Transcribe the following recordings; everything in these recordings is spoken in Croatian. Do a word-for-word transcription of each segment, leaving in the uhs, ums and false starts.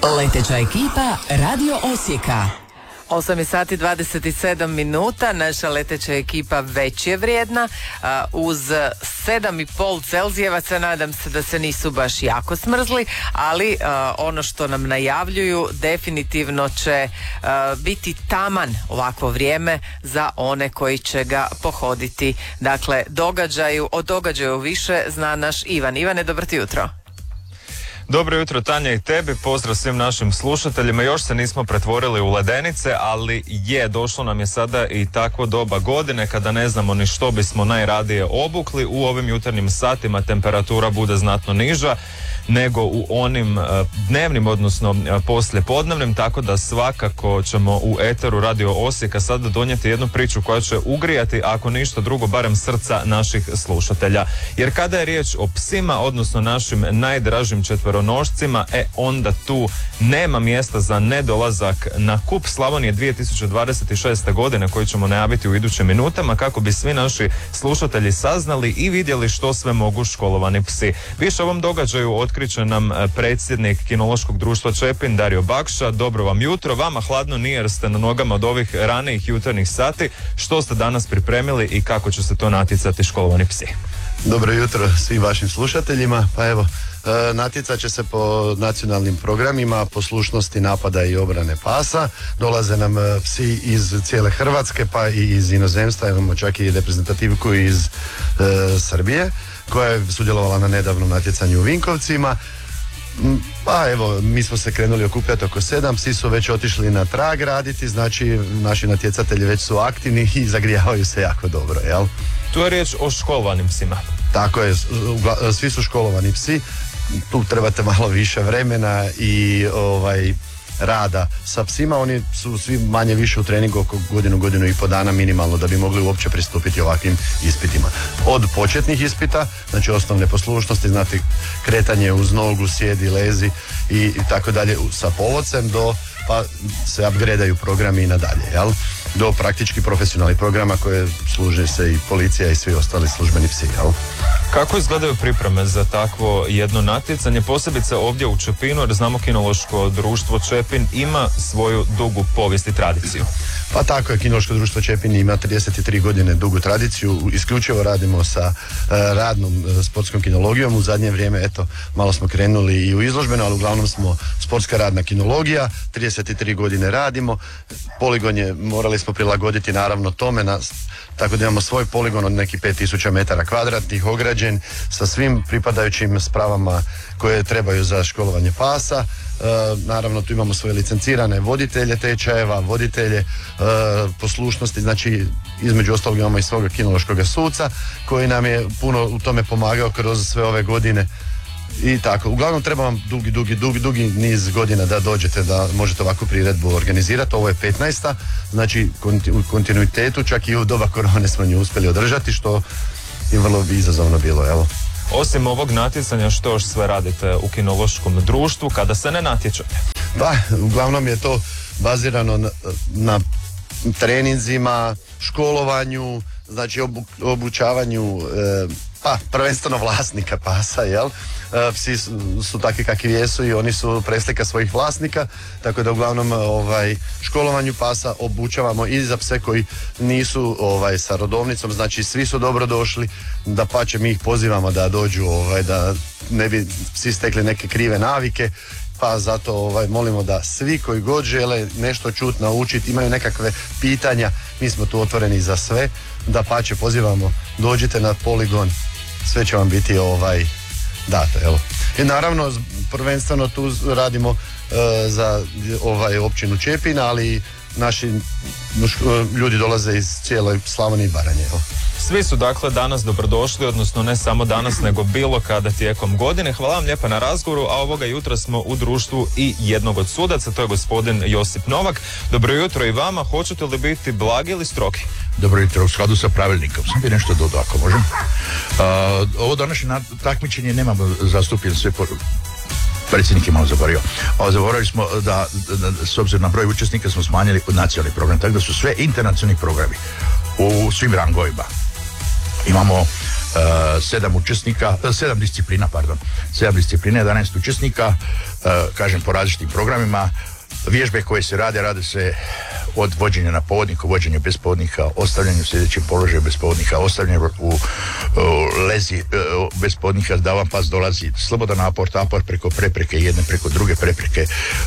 Leteća ekipa Radio Osijeka. osam sati dvadeset sedam minuta, naša leteća ekipa već je vrijedna, uz sedam i pol Celzijevaca, nadam se da se nisu baš jako smrzli, ali ono što nam najavljuju definitivno će biti taman ovakvo vrijeme za one koji će ga pohoditi. Dakle, događaju, o događaju više zna naš Ivan. Ivane, dobro ti jutro. Dobro jutro, Tanja, i tebi, pozdrav svim našim slušateljima. Još se nismo pretvorili u ledenice, ali je, došlo nam je sada i takvo doba godine kada ne znamo ni što bismo najradije obukli. U ovim jutarnjim satima temperatura bude znatno niža nego u onim uh, dnevnim, odnosno uh, poslijepodnevnim, tako da svakako ćemo u eteru Radio Osijeka sada donijeti jednu priču koja će ugrijati, ako ništa drugo, barem srca naših slušatelja. Jer kada je riječ o psima, odnosno našim najdražim četveronošcima, e onda tu nema mjesta za nedolazak na Kup Slavonije dvije tisuće dvadeset šeste. godine, koji ćemo najaviti u idućim minutama, kako bi svi naši slušatelji saznali i vidjeli što sve mogu školovani psi. Više o ovom događaju otkriće nam predsjednik Kinološkog društva Čepin, Dario Bakša. Dobro vam jutro, vama hladno nije jer ste na nogama od ovih ranijih jutarnjih sati. Što ste danas pripremili i kako će se to natjecati školovani psi? Dobro jutro svim vašim slušateljima. Pa evo, e, natjecat će se po nacionalnim programima poslušnosti, napada i obrane pasa. Dolaze nam e, psi iz cijele Hrvatske, pa i iz inozemstva. Imamo čak i reprezentativku iz e, Srbije, koja je sudjelovala na nedavnom natjecanju u Vinkovcima. Pa evo, mi smo se krenuli okupljati oko sedam, psi su već otišli na trag raditi, znači naši natjecatelji već su aktivni i zagrijavaju se jako dobro, jel? Tu je riječ o školovanim psima. Tako je, svi su školovani psi, tu trebate malo više vremena i ovaj rada sa psima. Oni su svi manje više u treningu oko godinu, godinu i po dana minimalno da bi mogli uopće pristupiti ovakvim ispitima. Od početnih ispita, znači osnovne poslušnosti, znati kretanje uz nogu, sjedi, lezi i, i tako dalje sa povodcem, do pa se upgradeaju programi i nadalje, jel? Do praktički profesionalnih programa koje služe se i policija i svi ostali službeni psi, jel? Kako izgledaju pripreme za takvo jedno natjecanje, posebice ovdje u Čepinu, jer znamo Kinološko društvo Čepin ima svoju dugu povijest i tradiciju? Pa tako je, Kinološko društvo Čepin ima trideset tri godine dugu tradiciju, isključivo radimo sa uh, radnom uh, sportskom kinologijom. U zadnje vrijeme, eto, malo smo krenuli i u izložbeno, ali uglavnom smo sportska radna kinologija, trideset tri godine radimo. Poligon je, morali smo prilagoditi naravno tome, na, tako da imamo svoj poligon od nekih pet tisuća metara kvadratnih, ograđen sa svim pripadajućim spravama koje trebaju za školovanje pasa. E, naravno tu imamo svoje licencirane voditelje tečajeva, voditelje e, poslušnosti, znači između ostalog imamo i svoga kinološkog suca koji nam je puno u tome pomagao kroz sve ove godine. I tako, uglavnom treba vam dugi, dugi, dugi, dugi niz godina da dođete da možete ovakvu priredbu organizirati. Ovo je petnaesta, znači u kontinuitetu, čak i u doba korone smo nju uspjeli održati, što je vrlo izazovno bilo, evo. Osim ovog natjecanja, što još sve radite u Kinološkom društvu kada se ne natječete? Pa, uglavnom je to bazirano na, na treninzima, školovanju, znači obu, obučavanju, e, pa prvenstveno vlasnika pasa, jel? E, psi su, su takvi kakvi jesu i oni su preslika svojih vlasnika, tako da uglavnom ovaj, školovanju pasa obučavamo i za pse koji nisu ovaj, sa rodovnicom, znači svi su dobro došli, da pače mi ih pozivamo da dođu, ovaj, da ne bi psi stekli neke krive navike, pa zato ovaj, molimo da svi koji god žele nešto čuti, naučiti, imaju nekakve pitanja, mi smo tu otvoreni za sve, da pače pozivamo, dođite na poligon, sve će vam biti ovaj, dato, evo. I naravno, prvenstveno tu radimo uh, za ovaj, općinu Čepin, ali naši uh, ljudi dolaze iz cijele Slavonije i Baranje, evo. Svi su dakle danas dobrodošli, odnosno ne samo danas, nego bilo kada tijekom godine. Hvala vam lijepa na razgovoru, a ovoga jutra smo u društvu i jednog od sudaca, to je gospodin Josip Novak. Dobro jutro i vama, hoćete li biti blagi ili strogi? Dobro jutro, u skladu sa pravilnikom. Sam bi nešto dodao, ako možem. Uh, ovo današnje takmičenje nemamo zastupljen sve po... Predsjednik je malo zaboravio. Zaboravili smo da, da, da s obzirom na broj učesnika smo smanjili nacionalni program, tako da su sve internacionalni programi u svim rangovima. Imamo sedam učesnika, sedam disciplina, pardon, sedam disciplina, jedanaest učesnika, uh, kažem po različitim programima. Vježbe koje se rade, rade se od vođenja na povodniku, vođenja bez povodnika, ostavljanje u sljedećem položaju bez povodnika, ostavljanje u, u lezi uh, bez povodnika, da vam pas dolazi, slobodan aport, aport preko prepreke, jedne preko druge prepreke,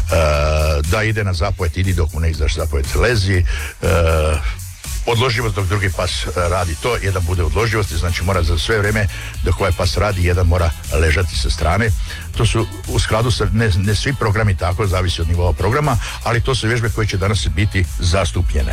uh, da ide na zapovjed, idi dok mu ne izdaš zapovjed, lezi, uh, odloživost dok drugi pas radi to, jedan bude odloživosti, znači mora za sve vrijeme dok ovaj pas radi, jedan mora ležati sa strane. To su u skladu sa, ne, ne svi programi tako, zavisi od nivoa programa, ali to su vježbe koje će danas biti zastupljene.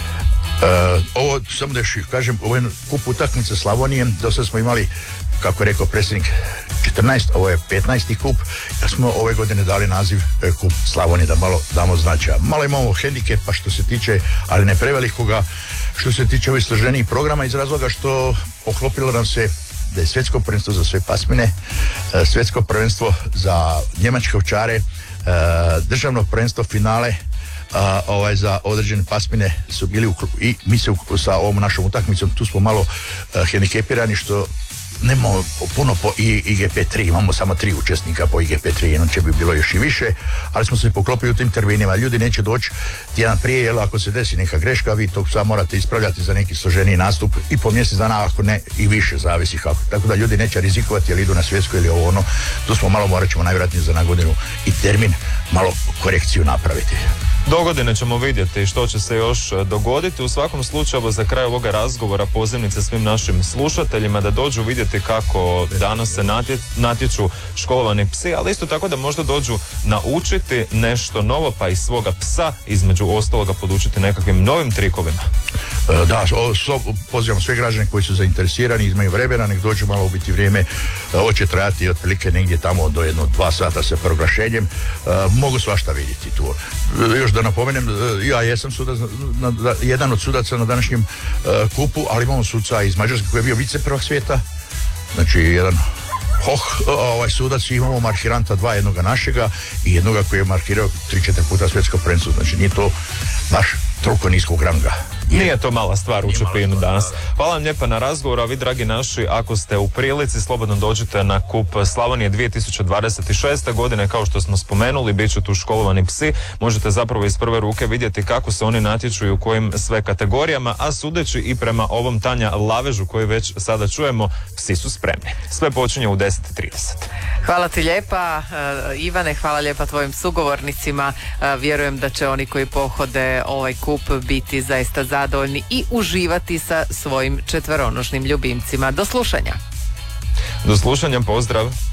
Uh, ovo, samo da još kažem, ovo je kup utakmice Slavonije, do sada smo imali, kako je rekao predsjednik, četrnaest, ovo je petnaesti kup, ja smo ove godine dali naziv e, kup Slavonije, da malo damo značaja. Malo imamo hendikepa što se tiče, ali ne prevelikoga, što se tiče ovih složenijih programa, iz razloga što poklopilo nam se da je svjetsko prvenstvo za sve pasmine, e, svjetsko prvenstvo za njemačke ovčare, e, državno prvenstvo finale, A, ovaj, za određene pasmine su bili u, i mi se u, sa ovom našom utakmicom tu smo malo uh, hendikepirani što nemamo puno po I G P tri, imamo samo tri učesnika po I G P tri, inače bi bilo još i više, ali smo se poklopili u tim terminima. Ljudi neće doći tjedan prije, jer ako se desi neka greška, vi to sad morate ispravljati za neki složeniji nastup i po mjesec dana, ako ne i više, zavisi kako. Tako da ljudi neće rizikovati, jer idu na svjetsko ili ovo ono, tu smo malo, morat ćemo najvjerojatnije za na godinu i termin malo korekciju napraviti. Dogodine ćemo vidjeti što će se još dogoditi. U svakom slučaju, za kraj ovoga razgovora pozivnice svim našim slušateljima da dođu vidjeti kako danas se natje, natječu školovani psi, ali isto tako da možda dođu naučiti nešto novo, pa i svoga psa između ostaloga podučiti nekakvim novim trikovima. Da, so, pozivam sve građane koji su zainteresirani, imaju vremena, nek dođu malo ubiti vrijeme, ovo će trajati otprilike negdje tamo do jedno dva sata sa proglašenjem, mogu svašta vidjeti tu. Još da napomenem, ja jesam sudac, na, na, jedan od sudaca na današnjem uh, kupu, ali imamo suca iz Mađarske koji je bio vice prvak svijeta, znači jedan hoh, ovaj sudac, imamo markiranta dva, jednoga našega i jednoga koji je markirao tri četiri puta svjetsko prvenstvo, znači nije to baš toliko niskog ranga. Nije to mala stvar u Čepinu danas. Hvala vam lijepa na razgovoru, a vi dragi naši, ako ste u prilici, slobodno dođite na kup Slavonije dvije tisuće dvadeset šeste godine, kao što smo spomenuli, bit će tu školovani psi, možete zapravo iz prve ruke vidjeti kako se oni natječu i u kojim sve kategorijama, a sudeći i prema ovom Tanja lavežu koji već sada čujemo, psi su spremni. Sve počinje u deset i trideset. Hvala ti lijepa, Ivane, hvala lijepa tvojim sugovornicima, vjerujem da će oni koji pohode ovaj kup biti zaista zadovoljni i uživati sa svojim četveronožnim ljubimcima. Do slušanja. Do slušanja, pozdrav.